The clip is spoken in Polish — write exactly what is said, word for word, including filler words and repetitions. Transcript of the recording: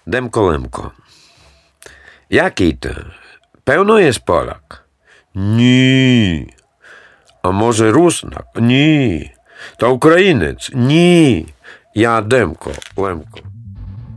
Demko Lemko. Jaki to? Pełno jest Polak? Nie. A może Rusnak? Nie. To Ukrainiec? Nie. Ja Demko Lemko.